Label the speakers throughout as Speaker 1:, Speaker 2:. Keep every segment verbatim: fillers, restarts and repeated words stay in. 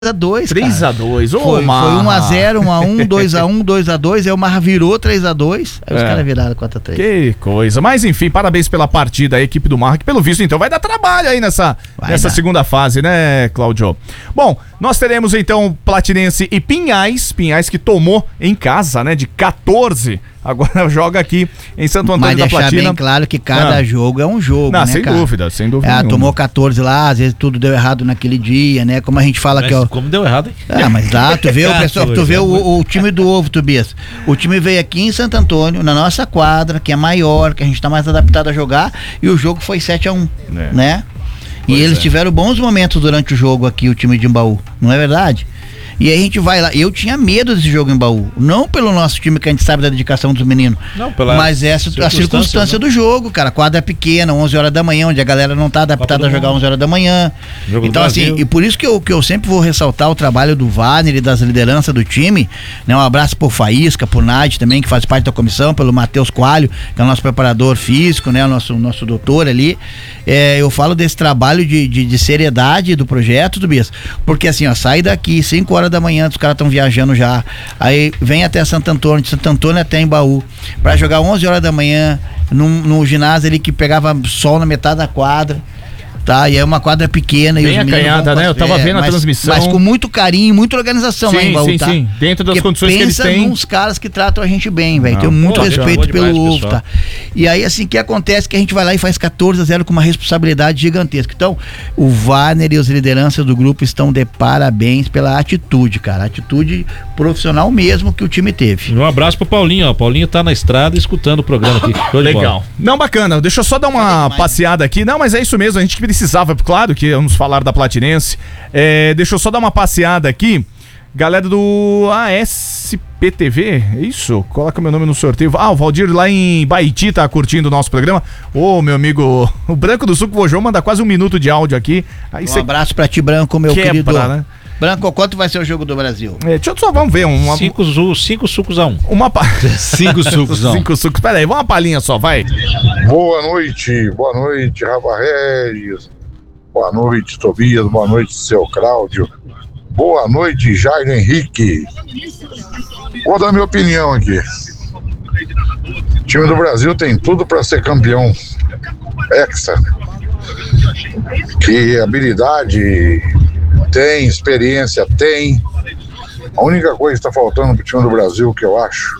Speaker 1: a dois,
Speaker 2: três a dois, ô
Speaker 1: Foi, foi um a zero, um a um, dois a um, dois a dois, aí o Marra virou três a dois, aí é. os caras viraram quatro a três.
Speaker 2: Que coisa, mas enfim, parabéns pela partida, a equipe do Marra, que pelo visto então vai dar trabalho aí nessa, nessa segunda fase, né, Cláudio? Bom, nós teremos então Platinense e Pinhais, Pinhais que tomou em casa, né, de quatorze, agora joga aqui em Santo Antônio da Platina.
Speaker 1: Mas deixar bem claro que cada ah. jogo é um jogo,
Speaker 2: Não,
Speaker 1: né,
Speaker 2: sem
Speaker 1: cara?
Speaker 2: dúvida, sem dúvida.
Speaker 1: É, tomou quatorze lá, às vezes tudo deu errado naquele dia, né? Como a gente fala
Speaker 3: mas
Speaker 1: que ó.
Speaker 3: Como deu errado, hein?
Speaker 1: Ah, mas lá, tu vê o pessoal, tu vê o, o time do Ovo, Tobias. O time veio aqui em Santo Antônio, na nossa quadra, que é maior, que a gente tá mais adaptado a jogar, e o jogo foi sete a um, é. né? E pois eles é. tiveram bons momentos durante o jogo aqui, o time de Embaú, não é verdade? E aí a gente vai lá, eu tinha medo desse jogo em Embaú, não pelo nosso time que a gente sabe da dedicação dos meninos, não, pela mas essa circunstância, a circunstância né? do jogo, cara, a quadra é pequena, onze horas da manhã, onde a galera não tá adaptada a jogar onze horas da manhã, jogo então assim, e por isso que eu, que eu sempre vou ressaltar o trabalho do Wagner e das lideranças do time, né? Um abraço por Faísca, por Nádia também, que faz parte da comissão, pelo Matheus Coalho, que é o nosso preparador físico, né? O nosso, nosso doutor ali, é, eu falo desse trabalho de, de, de seriedade do projeto, Tobias, porque assim, ó, sai daqui cinco horas da manhã, os caras estão viajando já, aí vem até Santo Antônio, de Santo Antônio até Embaú, pra jogar onze horas da manhã no, no ginásio ali que pegava sol na metade da quadra, tá? E é uma quadra pequena.
Speaker 2: Bem
Speaker 1: e os
Speaker 2: acanhada, né? Eu tava vendo
Speaker 1: é,
Speaker 2: a transmissão.
Speaker 1: Mas com muito carinho, muita organização
Speaker 2: sim,
Speaker 1: lá em Embaú,
Speaker 2: sim,
Speaker 1: tá?
Speaker 2: Sim, dentro das
Speaker 1: Porque
Speaker 2: condições que eles têm.
Speaker 1: Pensa nos caras que tratam a gente bem, velho. Tenho muito
Speaker 3: pô,
Speaker 1: respeito pelo
Speaker 3: demais,
Speaker 1: Ovo, tá? E aí, assim, que acontece que a gente vai lá e faz quatorze a zero com uma responsabilidade gigantesca. Então, o Wagner e as lideranças do grupo estão de parabéns pela atitude, cara. Atitude profissional mesmo que o time teve.
Speaker 3: Um abraço pro Paulinho, ó. Paulinho tá na estrada escutando o programa aqui.
Speaker 2: Legal. Não, bacana. Deixa eu só dar uma passeada aqui. Não, mas é isso mesmo. A gente precisava, claro que vamos falar da Platinense. É, deixa eu só dar uma passeada aqui. Galera do A S P T V, é isso? Coloca meu nome no sorteio. Ah, o Valdir lá em Baiti tá curtindo o nosso programa. Ô, oh, meu amigo, o Branco do Suco Vojão manda quase um minuto de áudio aqui. Aí
Speaker 1: um
Speaker 2: cê...
Speaker 1: abraço pra ti, Branco, meu
Speaker 2: Quebra,
Speaker 1: querido.
Speaker 2: Né?
Speaker 1: Branco, quanto vai ser o jogo do Brasil?
Speaker 2: É, deixa eu só, vamos ver. Uma...
Speaker 3: Cinco, cinco sucos a um.
Speaker 2: Uma pa...
Speaker 3: Cinco sucos a um.
Speaker 2: Cinco sucos, peraí, vamos uma palhinha só, vai.
Speaker 4: Boa noite, boa noite, Rafa Regis. Boa noite, Tobias. Boa noite, seu Cláudio. Boa noite, Jairo Henrique. Vou dar minha opinião aqui. O time do Brasil tem tudo para ser campeão. Hexa. Que habilidade tem, experiência tem. A única coisa que está faltando pro time do Brasil, que eu acho,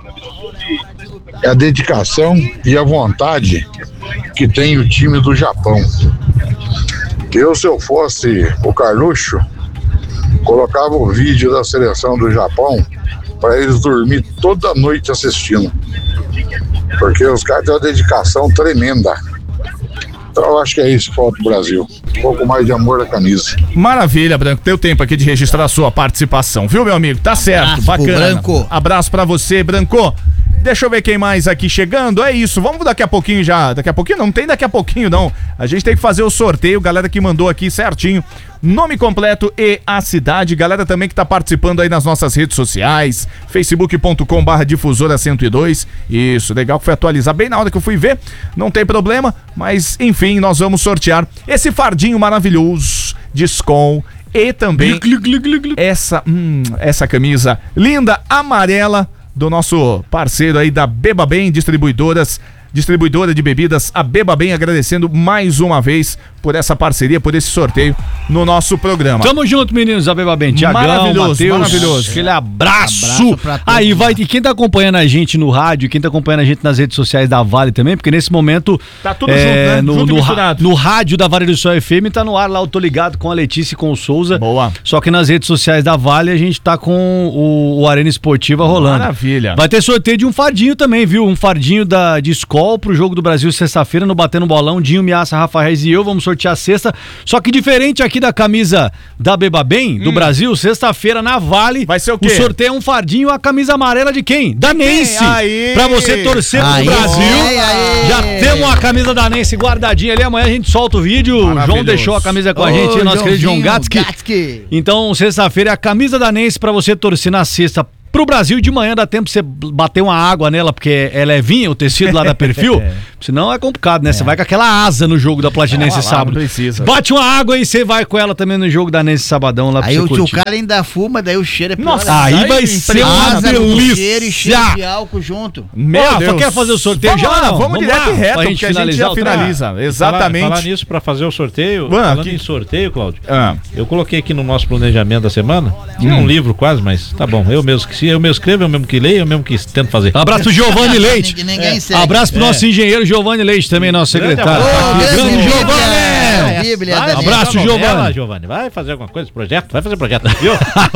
Speaker 4: é a dedicação e a vontade que tem o time do Japão. Eu, se eu fosse o Carluxo, colocava o vídeo da seleção do Japão para eles dormir toda noite assistindo, porque os caras têm uma dedicação tremenda. Então eu acho que é isso que falta pro Brasil, um pouco mais de amor à camisa.
Speaker 2: Maravilha, Branco, deu tempo aqui de registrar a sua participação, viu, meu amigo? Tá certo, abraço, bacana.
Speaker 1: Branco.
Speaker 2: Abraço pra você, Branco. Deixa eu ver quem mais aqui chegando, é isso, vamos daqui a pouquinho já, daqui a pouquinho não, não tem daqui a pouquinho não, a gente tem que fazer o sorteio, galera que mandou aqui certinho, nome completo e a cidade, galera também que tá participando aí nas nossas redes sociais, facebook ponto com barra difusora cento e dois, isso, legal que foi atualizar bem na hora que eu fui ver, não tem problema, mas enfim, nós vamos sortear esse fardinho maravilhoso de Skol e também essa, hum, essa camisa linda, amarela, do nosso parceiro aí da Beba Bem Distribuidoras, distribuidora de bebidas, a Beba Bem, agradecendo mais uma vez por essa parceria, por esse sorteio no nosso programa.
Speaker 5: Tamo junto, meninos, a Beba Bem. Tiagão,
Speaker 2: maravilhoso,
Speaker 5: Mateus,
Speaker 2: maravilhoso.
Speaker 5: Aquele abraço.
Speaker 1: abraço
Speaker 5: Aí vai, e quem tá acompanhando a gente no rádio, quem tá acompanhando a gente nas redes sociais da Vale também, porque nesse momento
Speaker 2: tá tudo
Speaker 5: é,
Speaker 2: junto, né?
Speaker 5: no,
Speaker 2: junto
Speaker 5: no, no rádio da Vale do Sol F M tá no ar lá, eu tô ligado com a Letícia e com o Souza.
Speaker 2: Boa.
Speaker 5: Só que nas redes sociais da Vale a gente tá com o, o Arena Esportiva rolando.
Speaker 2: Maravilha.
Speaker 5: Vai ter sorteio de um fardinho também, viu? Um fardinho da, de Skol pro jogo do Brasil sexta-feira no Batendo Bolão. Dinho, Miaça, Rafa Reis e eu vamos sortear sexta. Só que diferente aqui da camisa da Beba Bem, do hum. Brasil, sexta-feira na Vale.
Speaker 2: Vai ser o quê?
Speaker 5: O sorteio é um fardinho, a camisa amarela de quem? Da Nancy. Pra você torcer pro Brasil. Aê, aê. Já temos a camisa da Nancy guardadinha ali. Amanhã a gente solta o vídeo. O João deixou a camisa com a gente, Ô, nosso querido João Gatsky. Gatsky. Então, sexta-feira é a camisa da Nancy pra você torcer na sexta pro Brasil. De manhã dá tempo pra você bater uma água nela, porque é levinha, o tecido lá da Perfil. é. Senão é complicado, né? Você é. vai com aquela asa no jogo da Platinense é, sábado. Precisa. Bate uma água e você vai com ela também no jogo da Nense sabadão lá pra
Speaker 1: aí
Speaker 5: você
Speaker 1: o,
Speaker 5: curtir.
Speaker 1: o cara ainda fuma, daí o cheiro é pior.
Speaker 5: Nossa, aí, aí vai ser uma delícia.
Speaker 1: Cheiro e cheiro de álcool junto.
Speaker 5: Meu oh, Deus. Quer fazer o sorteio
Speaker 2: vamos
Speaker 5: já?
Speaker 2: Lá,
Speaker 5: não?
Speaker 2: Vamos, vamos direto e reto,
Speaker 5: pra gente
Speaker 2: a gente já finaliza. Exatamente.
Speaker 3: Falar, falar nisso pra fazer o sorteio,
Speaker 2: Mano,
Speaker 3: falando
Speaker 2: que...
Speaker 3: em sorteio, Cláudio,
Speaker 2: ah.
Speaker 3: eu coloquei aqui no nosso planejamento da semana, hum. é um livro quase, mas tá bom, eu mesmo que eu mesmo escrevo, eu mesmo que leio, eu mesmo que tento fazer.
Speaker 5: Abraço pro Giovanni Leite.
Speaker 1: Ninguém
Speaker 5: é. Abraço pro nosso é. engenheiro Giovanni Leite também, nosso secretário.
Speaker 1: Ô,
Speaker 5: grande
Speaker 1: Giovanni!
Speaker 5: Abraço, Giovanni.
Speaker 3: Giovanni, vai fazer alguma coisa, projeto, vai fazer projeto, viu?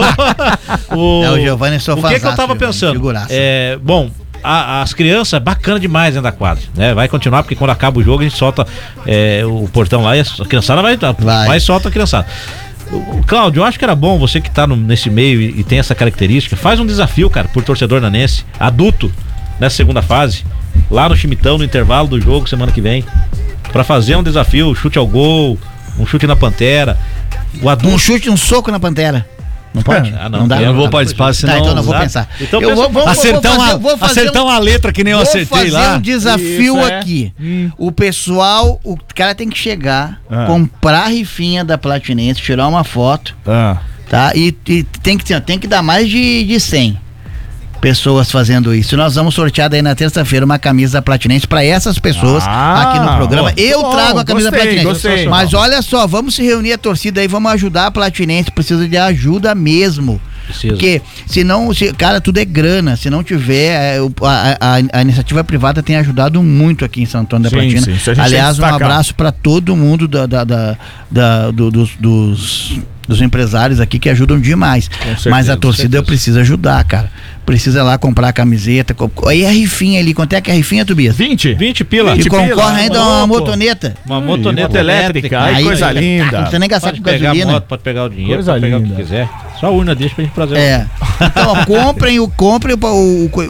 Speaker 3: o,
Speaker 1: é, o Giovanni é só
Speaker 3: O que que eu tava pensando? É, bom, A, as crianças, bacana demais dentro da quadra, né? Vai continuar, porque quando acaba o jogo a gente solta é, o portão lá e a criançada vai, vai. vai solta a criançada. O, Cláudio, eu acho que era bom você que tá no, nesse meio e, e tem essa característica, faz um desafio, cara, por torcedor nanense, adulto, nessa segunda fase, lá no Chimitão, no intervalo do jogo, semana que vem, pra fazer um desafio, chute ao gol, um chute na Pantera.
Speaker 1: O adulto... Um chute, um soco na Pantera. Não pode?
Speaker 5: Ah, não, não dá. Eu não vou participar, senão...
Speaker 1: Tá, então não vou pensar.
Speaker 3: Então,
Speaker 1: eu vou, vou,
Speaker 5: acertar,
Speaker 1: vou fazer,
Speaker 5: uma,
Speaker 1: vou fazer
Speaker 5: acertar
Speaker 1: um,
Speaker 5: uma letra que nem eu acertei lá.
Speaker 1: Vou fazer um desafio
Speaker 5: Isso,
Speaker 1: aqui.
Speaker 5: É. Hum.
Speaker 1: O pessoal, o cara tem que chegar, ah. comprar a rifinha da Platinense, tirar uma foto, ah. tá? E, e tem, que, tem que dar mais de, de cem pessoas fazendo isso. Nós vamos sortear daí na terça-feira uma camisa Platinense para essas pessoas ah, aqui no programa. Bom, eu bom, trago a camisa gostei, Platinense. Gostei. Mas olha só, vamos se reunir a torcida aí, vamos ajudar a Platinense, precisa de ajuda mesmo. Preciso. Porque senão, se, cara, tudo é grana. Se não tiver, a, a, a iniciativa privada tem ajudado muito aqui em Santo Antônio da Platina. Sim, sim, aliás, um abraço para todo mundo da, da, da, da, do, dos, dos, dos empresários aqui que ajudam demais. Certeza, mas a torcida precisa ajudar, cara. Precisa lá comprar a camiseta. Aí a rifinha ali, quanto é que é a rifinha, Tobias?
Speaker 2: vinte, vinte pila.
Speaker 1: E concorre ainda uma motoneta.
Speaker 3: Uma motoneta elétrica.
Speaker 2: Aí, coisa linda.
Speaker 1: Não precisa nem gastar
Speaker 3: pode
Speaker 1: com gasolina.
Speaker 3: Moto, pode pegar o dinheiro, coisa pode pegar linda. O que quiser. Só a urna deixa pra gente fazer.
Speaker 1: É. Então, ó, comprem, o, comprem o, o,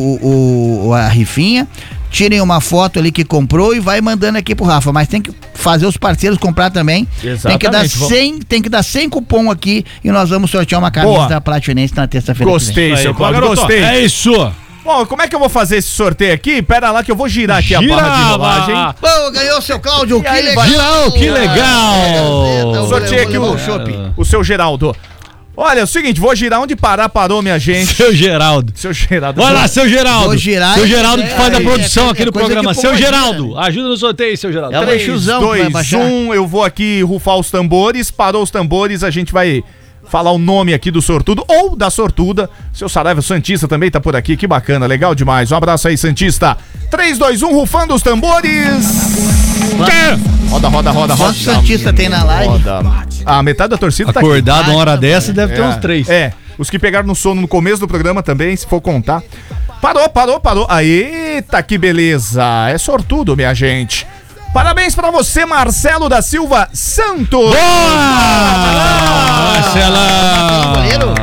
Speaker 1: o, o, a rifinha, tirem uma foto ali que comprou e vai mandando aqui pro Rafa. Mas tem que fazer os parceiros comprar também. Exatamente. Tem que dar cem, tem que dar cem cupom aqui e nós vamos sortear uma camisa Boa. da Platinense na terça-feira.
Speaker 2: Gostei, seu Cláudio, gostei.
Speaker 5: É isso.
Speaker 2: Bom, como é que eu vou fazer esse sorteio aqui? Pera lá que eu vou girar aqui Gira, a barra de rolagem.
Speaker 1: Bom, ganhou o seu Cláudio, que legal.
Speaker 5: Girar, que legal.
Speaker 2: Sorteio aqui o, o seu Geraldo. Olha, é o seguinte, vou girar onde parar, parou, minha gente.
Speaker 5: Seu Geraldo.
Speaker 2: Seu Geraldo.
Speaker 5: Vai lá, seu Geraldo.
Speaker 1: Vou girar
Speaker 5: seu Geraldo que faz
Speaker 1: é,
Speaker 5: a produção é, aqui é, no programa. Seu Geraldo,
Speaker 1: né?
Speaker 5: ajuda no sorteio, seu Geraldo.
Speaker 1: É
Speaker 2: três, dois, um, eu vou aqui rufar os tambores, parou os tambores, a gente vai falar o nome aqui do sortudo ou da sortuda. Seu Saraiva Santista também tá por aqui, que bacana, legal demais. Um abraço aí, Santista. três, dois, um, rufando os tambores. Roda, roda, roda, roda.
Speaker 1: Quantos Santista tem na live?
Speaker 2: Roda. A metade da torcida tá
Speaker 5: aqui. Acordado uma hora dessa deve ter
Speaker 2: é,
Speaker 5: uns três.
Speaker 2: É, os que pegaram no sono no começo do programa também, se for contar. Parou, parou, parou. Eita, que beleza. É sortudo, minha gente. Parabéns pra você, Marcelo da Silva Santos.
Speaker 5: Boa! Marcelo!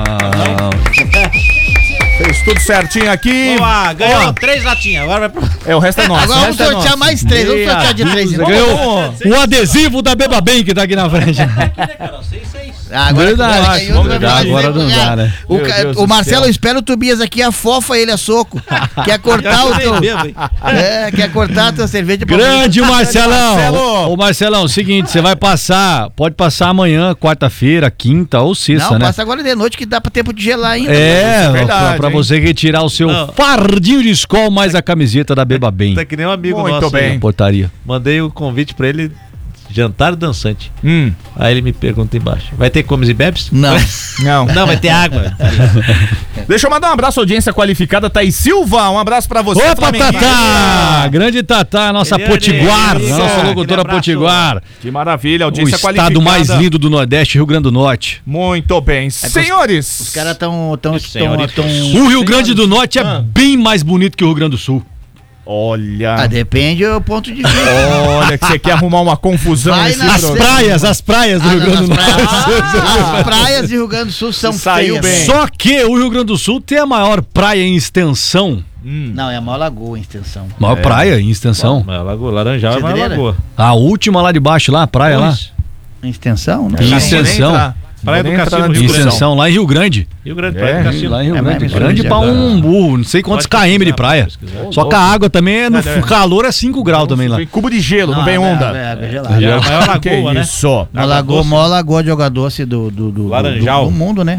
Speaker 2: Fez tudo certinho aqui.
Speaker 3: Boa, ganhou oh. três latinhas. Agora vai pro...
Speaker 2: É, o resto é nosso.
Speaker 1: Agora vamos sortear é nosso. mais três. Vamos sortear de três.
Speaker 5: Ganhou o adesivo da Beba Bem que tá aqui na frente.
Speaker 1: Agora,
Speaker 5: Verdade.
Speaker 1: Ganhou,
Speaker 5: Vamos dar, agora não dá, né?
Speaker 1: O, o, o Marcelo espera o Tobias aqui, afofa ele a soco. Quer cortar o teu... É, quer cortar a tua cerveja.
Speaker 5: Grande Marcelão. Marcelo. Ô Marcelão, seguinte, você vai passar, pode passar amanhã, quarta-feira, quinta ou sexta,
Speaker 1: não,
Speaker 5: né?
Speaker 1: passa agora de noite que dá pra tempo de gelar ainda.
Speaker 5: É, é verdade, pra, pra você retirar o seu não. fardinho de Skol mais a camiseta da Beba Bem.
Speaker 3: Tá que nem um amigo
Speaker 2: Muito
Speaker 3: nosso.
Speaker 2: Bem.
Speaker 5: Na portaria.
Speaker 3: Mandei o um convite pra ele, jantar dançante.
Speaker 2: Hum.
Speaker 3: Aí ele me pergunta embaixo, vai ter comes e bebes?
Speaker 1: Não.
Speaker 2: Não.
Speaker 3: Não, vai ter água.
Speaker 2: Deixa eu mandar um abraço à audiência qualificada, Thaís Silva, um abraço pra você.
Speaker 5: Opa, Tatá! Grande Tatá, nossa
Speaker 3: Eliane,
Speaker 5: Potiguar,
Speaker 3: Eliane,
Speaker 5: nossa locutora Potiguar.
Speaker 2: Que maravilha, audiência
Speaker 5: o
Speaker 2: qualificada.
Speaker 5: O estado mais lindo do Nordeste, Rio Grande do Norte.
Speaker 2: Muito bem. É Senhores!
Speaker 1: Os, os caras tão, tão, tão, tão...
Speaker 5: O Rio Grande do Norte é ah. bem mais bonito que o Rio Grande do Sul.
Speaker 2: Olha.
Speaker 1: Ah, depende do ponto de vista.
Speaker 2: Olha, que você quer arrumar uma confusão nesse
Speaker 5: As
Speaker 2: programa.
Speaker 5: praias, as praias do ah, Rio Grande do Norte.
Speaker 1: Ah, as praias do Rio Grande do Sul são
Speaker 2: Saiu
Speaker 1: feias.
Speaker 2: Bem.
Speaker 5: Só que o Rio Grande do Sul tem a maior praia em extensão.
Speaker 1: Hum. Não, é a maior lagoa em extensão.
Speaker 5: Maior é. praia em extensão.
Speaker 3: Bom, é a lagoa, Laranjal é a maior lagoa.
Speaker 5: A última lá de baixo, lá, a praia Pois. lá.
Speaker 1: Em extensão? Não
Speaker 5: em extensão.
Speaker 3: Praia do Cassino,
Speaker 5: Rio Grande. Extensão, lá em Rio Grande.
Speaker 3: Rio Grande, Praia do Cassino.
Speaker 5: Lá em Rio Grande. Grande pra um burro, não sei quantos km de praia. Só que a água também, é no calor é cinco graus também lá.
Speaker 2: Vem cubo de gelo, não vem onda.
Speaker 3: É a maior lagoa, né?
Speaker 2: Isso.
Speaker 1: A lagoa, maior lagoa de água doce do, do, do,
Speaker 3: Laranjal.
Speaker 1: do mundo, né?